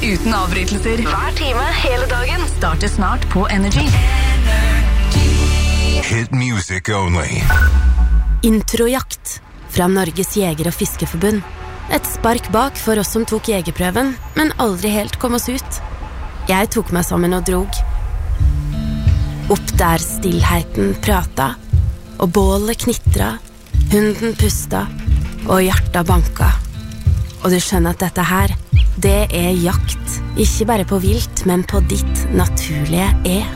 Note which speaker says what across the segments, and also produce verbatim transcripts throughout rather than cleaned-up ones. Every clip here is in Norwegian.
Speaker 1: uten avbrytelser. Hver time, hele dagen. Starter snart på Energy.
Speaker 2: Hit music only.
Speaker 3: Introjakt fra Norges Jeger- og Fiskeforbund. Et spark bak for oss som tok jegerprøven, men aldri helt kom oss ut. Jeg tok meg sammen og drog. Opp der stillheten prata, og bålet knitra, hunden pusta, og hjertet banka. Og du skjønner at dette her, det er jakt. Ikke bare på vilt, men på ditt naturlige er.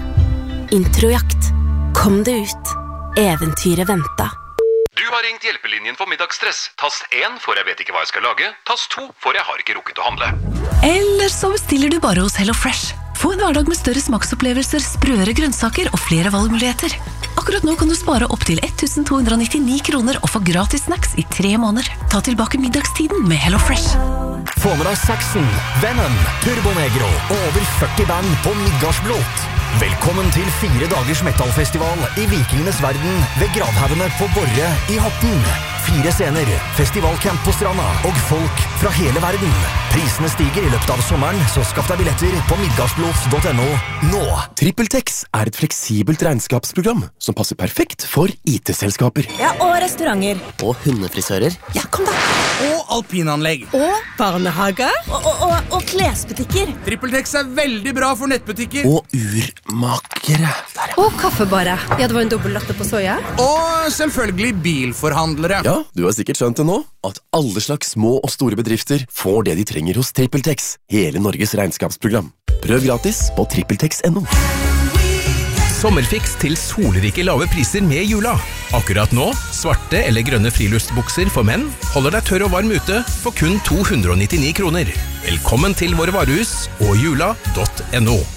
Speaker 3: Introjakt. Kom det ut. Eventyret venta.
Speaker 4: Du har ringt hjelpelinjen for middagsstress. Tast én for jeg vet ikke hva jeg skal lage. Tast to for jeg har ikke rukket å handle.
Speaker 5: Eller så bestiller du bare hos Hello Fresh. Få en hverdag med større smaksopplevelser, sprøere grønnsaker og flere valgmuligheter. Akkurat nå kan du spare opp til ett tusen to hundre nittini kroner og få gratis snacks i tre måneder. Ta tilbake middagstiden med Hello Fresh.
Speaker 6: Få med deg Saxon, Venom, Turbo Negro og over førti band på Midgardsblot. Velkommen til fire dagers metallfestival i Vikingenes verden ved Gravhaugene på Borre i Horten. Fire scener, festivalcamp på stranda og folk fra hele verden. Prisene stiger i løpet av sommeren, så skaff deg billetter på midgardsblots punktum no nå.
Speaker 7: TrippelTex er et fleksibelt regnskapsprogram som passer perfekt for I T-selskaper.
Speaker 8: Ja, og restauranter.
Speaker 7: Og hundefrisører.
Speaker 8: Ja, kom da.
Speaker 9: Og alpinanlegg.
Speaker 8: Og barnehager. Og, og, og, og klesbutikker.
Speaker 9: TrippelTex er veldig bra for nettbutikker.
Speaker 7: Og urmakere. Der, ja.
Speaker 8: Og kaffebare. Ja, det var en dobbelt latte på soja.
Speaker 9: Og selvfølgelig bilforhandlere.
Speaker 7: Ja, du har sikkert skjønt det nå, at alle slags små og store bedrifter får det de trenger hos TrippelTex, hele Norges regnskapsprogram. Prøv gratis på trippeltex punktum no.
Speaker 10: Sommerfiks til solrike lave priser med jula. Akkurat nå, svarte eller grønne friluftsbukser for menn holder deg tørr og varm ute for kun to hundre nittini kroner. Velkommen til våre varehus og jula punktum no.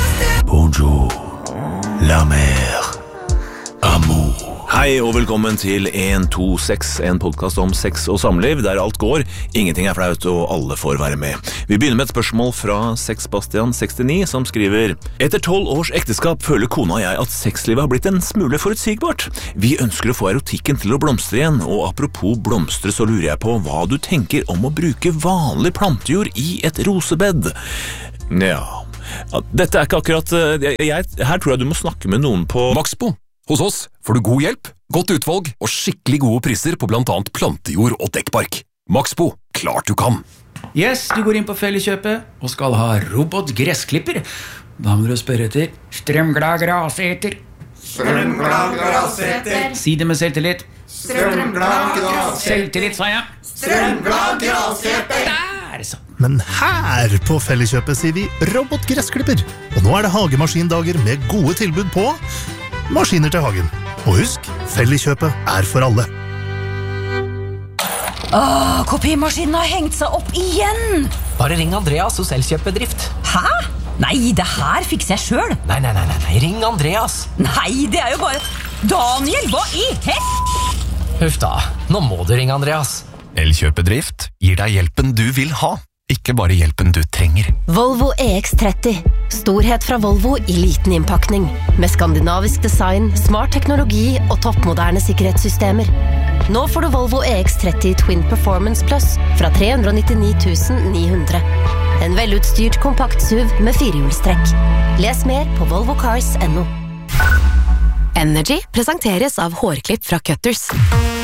Speaker 11: Bonjour, la mer, amour. Hei og velkommen til en to seks, en podcast om sex og samliv, der alt går, ingenting er flaut og alle får være med. Vi begynner med et spørsmål fra Sexbastian sekstini som skriver: Etter tolv års ekteskap føler kona og jeg at sexlivet har blitt en smule forutsigbart. Vi ønsker å få erotikken til å blomstre igjen, og apropos blomstre så lurer jeg på hva du tenker om å bruke vanlig plantejord i et rosebed. Ja, dette er ikke akkurat... Jeg, jeg, her tror jeg du må snakke med noen på...
Speaker 12: Maxbo. Hos oss får du god hjelp, godt utvalg og skikkelig gode priser på blant annet plantejord og dekkbark. Maxbo, klart du kan!
Speaker 13: Yes, du går inn på Felleskjøpet og skal ha robotgressklipper. Da må du spørre etter strømglad graseter.
Speaker 14: Strømglad graseter.
Speaker 13: Si det med selvtillit.
Speaker 14: Strømglad graseter.
Speaker 13: Selvtillit, sa jeg.
Speaker 14: Strømglad graseter.
Speaker 13: Der, så.
Speaker 15: Men her på Felleskjøpet sier vi robotgressklipper. Og nå er det hagemaskindager med gode tilbud på maskiner til hagen. Og husk, Felleskjøpet er for alle.
Speaker 16: Åh, kopimaskinen har hengt seg opp igjen!
Speaker 17: Bare ring Andreas hos Elkjøpbedrift.
Speaker 16: Hæ? Nei, det her fikser jeg selv.
Speaker 17: Nei, nei, nei, nei, ring Andreas.
Speaker 16: Nei, det er jo bare... Daniel, hva i hest?
Speaker 17: Huff da, nå må du ringe Andreas.
Speaker 12: Elkjøpbedrift gir deg hjelpen du vil ha, ikke bare hjelpen du trenger.
Speaker 3: Volvo E X tretti. Storhet fra Volvo i liten innpakning. Med skandinavisk design, smart teknologi og toppmoderne sikkerhetssystemer. Nå får du Volvo E X tretti Twin Performance Plus fra tre hundre nittini tusen ni hundre. En velutstyrt kompakt S U V med firehjulstrekk. Les mer på volvo cars punktum no. Energy presenteres av hårklipp fra Cutters.